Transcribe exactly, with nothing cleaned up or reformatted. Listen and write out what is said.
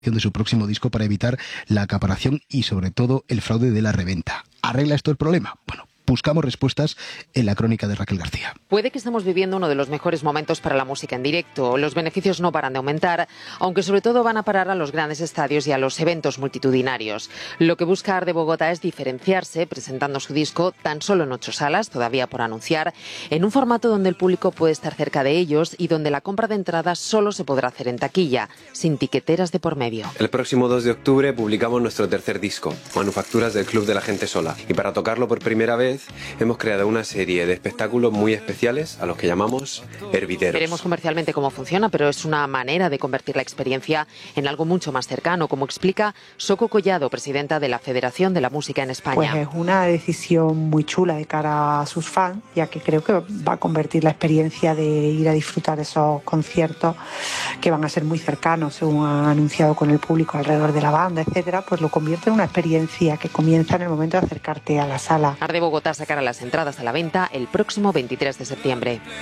de su próximo disco para evitar la acaparación y sobre todo el fraude de la reventa. ¿Arregla esto el problema? Bueno, buscamos respuestas en la crónica de Raquel García. Puede que estemos viviendo uno de los mejores momentos para la música en directo. Los beneficios no paran de aumentar, aunque sobre todo van a parar a los grandes estadios y a los eventos multitudinarios. Lo que busca Arde Bogotá es diferenciarse, presentando su disco tan solo en ocho salas, todavía por anunciar, en un formato donde el público puede estar cerca de ellos y donde la compra de entradas solo se podrá hacer en taquilla, sin tiqueteras de por medio. El próximo dos de octubre publicamos nuestro tercer disco, Manufacturas del Club de la Gente Sola. Y para tocarlo por primera vez, hemos creado una serie de espectáculos muy especiales a los que llamamos hervideros. Veremos comercialmente cómo funciona, pero es una manera de convertir la experiencia en algo mucho más cercano, como explica Soco Collado, presidenta de la Federación de la Música en España. Pues es una decisión muy chula de cara a sus fans, ya que creo que va a convertir la experiencia de ir a disfrutar esos conciertos, que van a ser muy cercanos, según han anunciado, con el público alrededor de la banda, etcétera, pues lo convierte en una experiencia que comienza en el momento de acercarte a la sala. Arde Bogotá sacará las entradas a la venta el próximo veintitrés de septiembre.